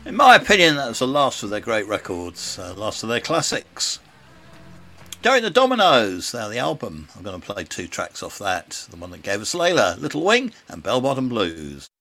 In my opinion, that was the last of their great records, last of their classics. Derek the Dominoes, now the album. I'm going to play two tracks off that. The one that gave us Layla, Little Wing, and Bell Bottom Blues.